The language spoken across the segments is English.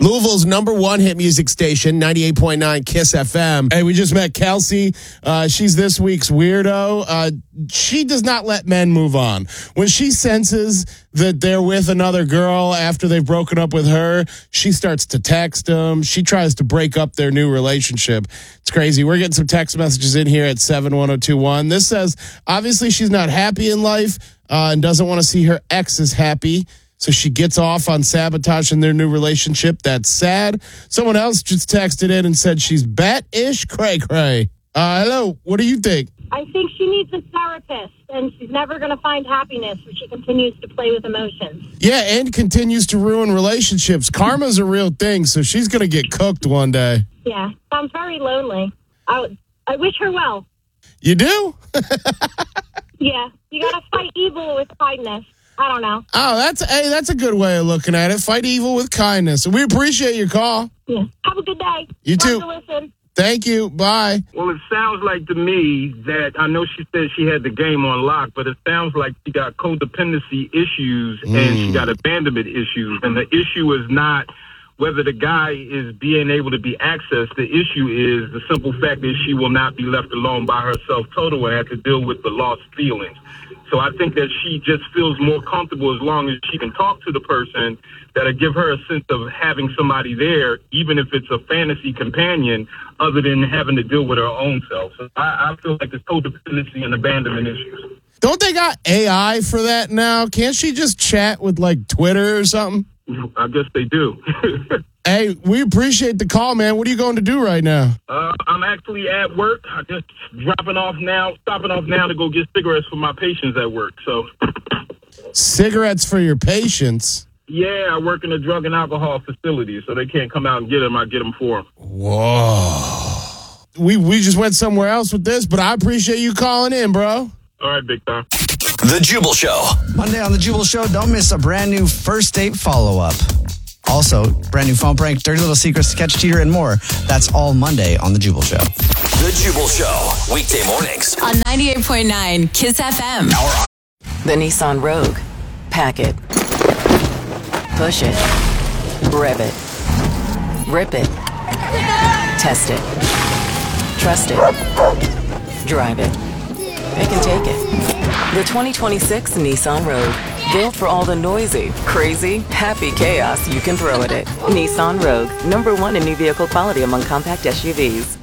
Louisville's number one hit music station, 98.9 KISS FM. Hey, we just met Kelsey. She's this week's weirdo. She does not let men move on. When she senses that they're with another girl after they've broken up with her, she starts to text them. She tries to break up their new relationship. It's crazy. We're getting some text messages in here at 71021. This says, obviously she's not happy in life and doesn't want to see her exes happy. So she gets off on sabotaging their new relationship. That's sad. Someone else just texted in and said she's bat-ish cray-cray. Hello, what do you think? I think she needs a therapist, and she's never going to find happiness if she continues to play with emotions. Yeah, and continues to ruin relationships. Karma's a real thing, so she's going to get cooked one day. Yeah, sounds very lonely. I wish her well. You do? Yeah, you got to fight evil with kindness. I don't know. Oh, that's a good way of looking at it. Fight evil with kindness. We appreciate your call. Yeah. Have a good day. You Love too. to listen. Thank you. Bye. Well, it sounds like to me that I know she said she had the game on lock, but it sounds like she got codependency issues and she got abandonment issues. And the issue is not whether the guy is being able to be accessed. The issue is the simple fact that she will not be left alone by herself total and have to deal with the lost feelings. So I think that she just feels more comfortable as long as she can talk to the person that'll give her a sense of having somebody there, even if it's a fantasy companion, other than having to deal with her own self. So I feel like it's codependency and abandonment issues. Don't they got AI for that now? Can't she just chat with like Twitter or something? I guess they do. Hey, we appreciate the call, man. What are you going to do right now? I'm actually at work. I'm just stopping off now to go get cigarettes for my patients at work. So, cigarettes for your patients? Yeah, I work in a drug and alcohol facility, so they can't come out and get them. I get them for them. Whoa. We just went somewhere else with this, but I appreciate you calling in, bro. All right, big time. The Jubal Show. Monday on The Jubal Show, don't miss a brand new first date follow-up. Also, brand new phone prank, dirty little secrets, sketch cheater, and more. That's all Monday on The Jubal Show. The Jubal Show. Weekday mornings. On 98.9 KISS FM. The Nissan Rogue. Pack it. Push it. Rev it. Rip it. Test it. Trust it. Drive it. Pick and take it. The 2026 Nissan Rogue. Built for all the noisy, crazy, happy chaos you can throw at it. Nissan Rogue. #1 in new vehicle quality among compact SUVs.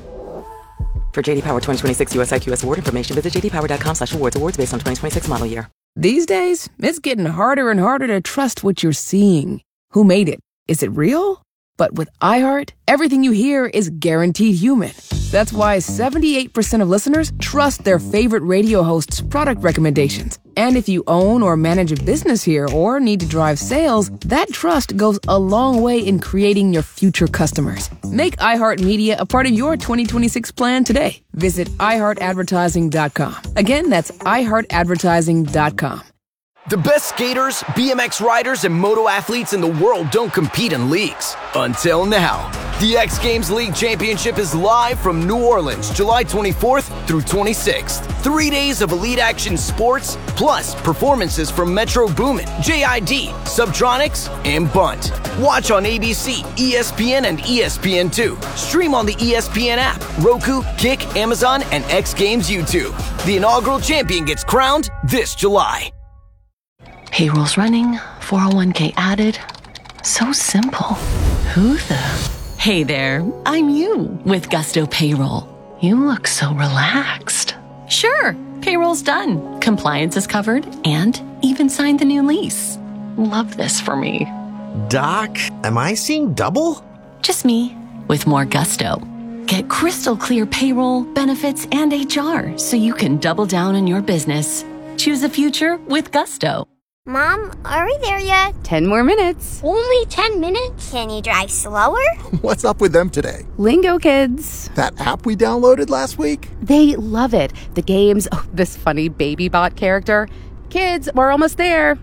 For JD Power 2026 US IQS award information, visit jdpower.com/awards. Awards based on 2026 model year. These days, it's getting harder and harder to trust what you're seeing. Who made it? Is it real? But with iHeart, everything you hear is guaranteed human. That's why 78% of listeners trust their favorite radio host's product recommendations. And if you own or manage a business here or need to drive sales, that trust goes a long way in creating your future customers. Make iHeartMedia a part of your 2026 plan today. Visit iHeartAdvertising.com. Again, that's iHeartAdvertising.com. The best skaters, BMX riders, and moto athletes in the world don't compete in leagues. Until now. The X Games League Championship is live from New Orleans, July 24th through 26th. 3 days of elite action sports, plus performances from Metro Boomin, JID, Subtronics, and Bunt. Watch on ABC, ESPN, and ESPN2. Stream on the ESPN app, Roku, Kick, Amazon, and X Games YouTube. The inaugural champion gets crowned this July. Payroll's running, 401k added. So simple. Who the? Hey there, I'm you with Gusto Payroll. You look so relaxed. Sure, payroll's done. Compliance is covered and even signed the new lease. Love this for me. Doc, am I seeing double? Just me with more gusto. Get crystal clear payroll, benefits, and HR so you can double down on your business. Choose a future with Gusto. Mom, are we there yet? 10 more minutes. Only 10 minutes? Can you drive slower? What's up with them today? Lingo Kids. That app we downloaded last week? They love it. The games, this funny baby bot character. Kids, we're almost there.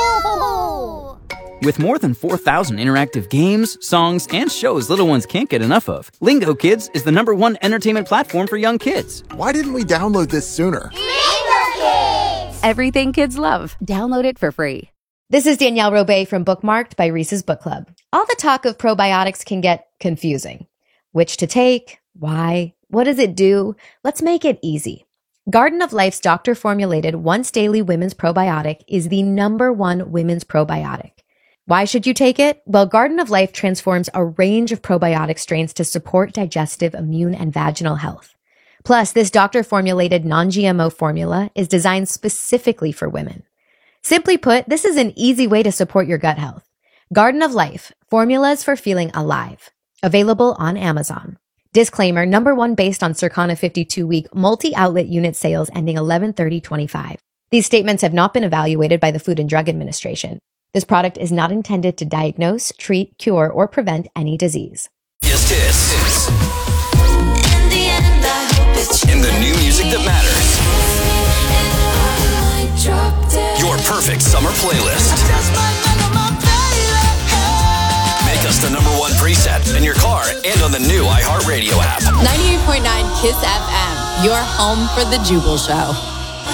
No! With more than 4,000 interactive games, songs, and shows little ones can't get enough of, Lingo Kids is the #1 entertainment platform for young kids. Why didn't we download this sooner? Lingo Kids! Everything kids love. Download it for free. This is Danielle Robay from Bookmarked by Reese's Book Club. All the talk of probiotics can get confusing. Which to take? Why? What does it do? Let's make it easy. Garden of Life's doctor-formulated once-daily women's probiotic is the #1 women's probiotic. Why should you take it? Well, Garden of Life transforms a range of probiotic strains to support digestive, immune, and vaginal health. Plus, this doctor-formulated non-GMO formula is designed specifically for women. Simply put, this is an easy way to support your gut health. Garden of Life, formulas for feeling alive. Available on Amazon. Disclaimer, #1 based on Circana 52-week multi-outlet unit sales ending 11/30/25. These statements have not been evaluated by the Food and Drug Administration. This product is not intended to diagnose, treat, cure, or prevent any disease. Yes, this. In the new music that matters. Your perfect summer playlist. Make us the #1 preset in your car and on the new iHeartRadio app. 98.9 Kiss FM, your home for the Jubal Show.